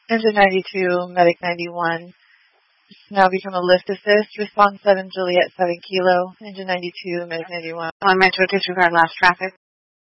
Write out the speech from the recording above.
Engine 92, Medic 91. Now become a lift assist. Response 7, Juliet 7 Kilo. Engine 92, Medic 91. On Metro, disregard last traffic.